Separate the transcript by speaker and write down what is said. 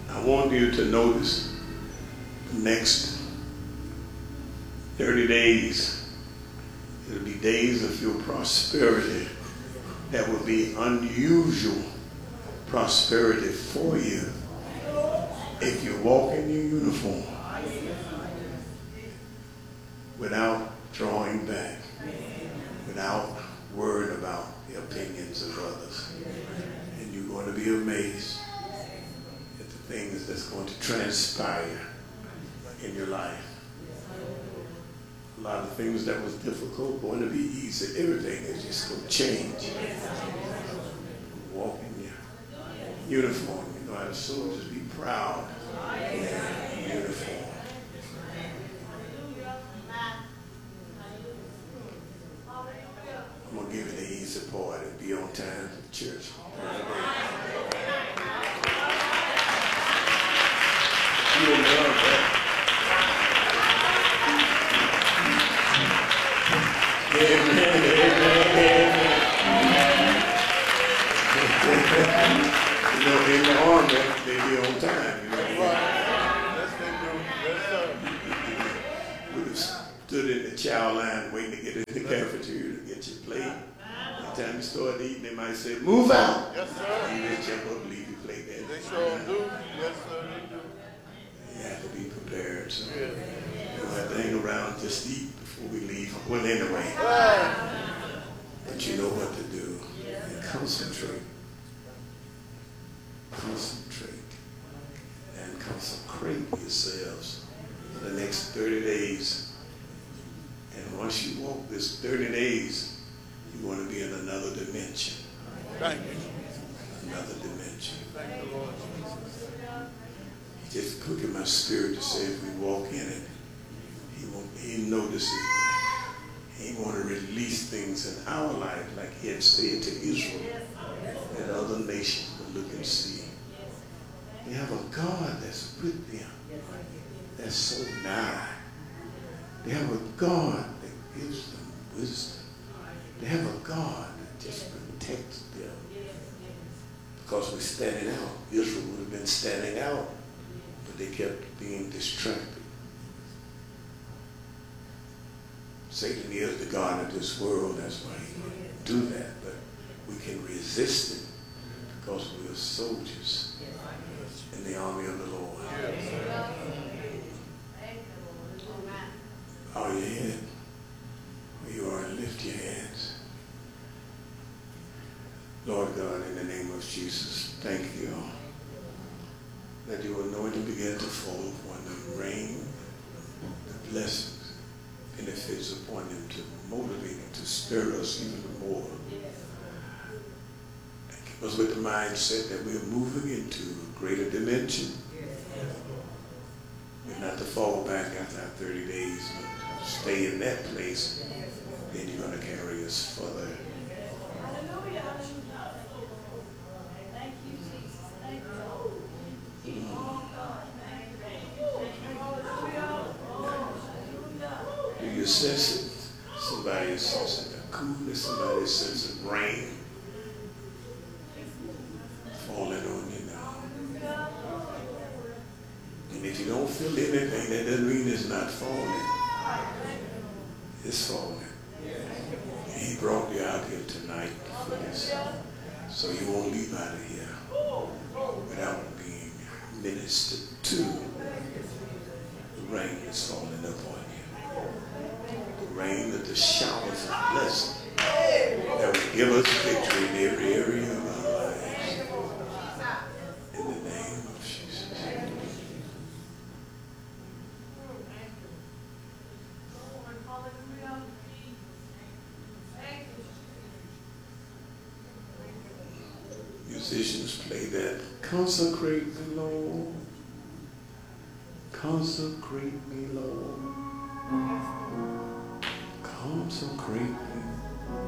Speaker 1: I want you to notice the next 30 days. It'll be days of your prosperity that will be unusual prosperity for you if you walk in your uniform without drawing back, without worrying about the opinions of others. And you're going to be amazed at the things that's going to transpire in your life. A lot of things that was difficult going to be easy. Everything is just going to change. Walk in your uniform. You know how the soldiers be proud in their uniform. I'm going to give you the easy part and be on time for church. You don't love that. Amen, amen, amen. You know, in the army, they be on time. You know? Yes, they do. Yes, sir. We would have stood in the chow line waiting to get in the cafeteria to get your plate. By the time you start eating, they might say, "Move out." Yes, sir. You just jump up and leave your plate there. They sure do. Yes, sir, they do. You have to be prepared. So you don't have to hang around, just eat before we leave. Well, anyway. But you know what to do. And concentrate. Concentrate. And consecrate yourselves for the next 30 days. And once you walk this 30 days, you want to be in another dimension. Thank you. Another dimension. Thank you, Lord Jesus. He just put in my spirit to say if we walk in it, he notices it. He want to release things in our life like he had said to Israel, that other nations will look and see. They have a God that's with them, that's so nigh. They have a God that gives them wisdom. They have a God that just protects them. Because we're standing out. Israel would have been standing out, but they kept being distracted. Satan is the God of this world. That's why he can do that. But we can resist it because we are soldiers in the army of the Lord. Bow your head where you are and lift your hands. Lord God, in the name of Jesus, thank you that your anointing began to fall upon them, rain, the blessings, benefits upon them to motivate and to stir us even more. And keep us with the mindset that we're moving into a greater dimension. We're not to fall back after our 30 days, but stay in that place. Then you're going to carry us further.
Speaker 2: Thank you, Jesus. Thank you.
Speaker 1: Do you sense it? Somebody is sensing the coolness. Somebody is sensing rain falling on you now. And if you don't feel anything, that doesn't mean it's not falling. It's falling. And he brought you out here tonight for this. So you won't leave out of here without being ministered to. The rain is falling upon you. The rain of the showers of blessing that will give us victory in every area of our lives. In the name of Jesus. Musicians play that. Consecrate me, Lord. Consecrate me, Lord. Consecrate me.